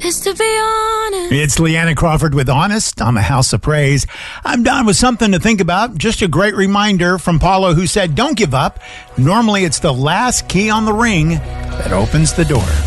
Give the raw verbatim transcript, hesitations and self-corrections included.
is to be honest. It's Leanna Crawford with Honest on the House of Praise. I'm done with something to think about. Just a great reminder from Paulo, who said, don't give up. Normally, it's the last key on the ring that opens the door.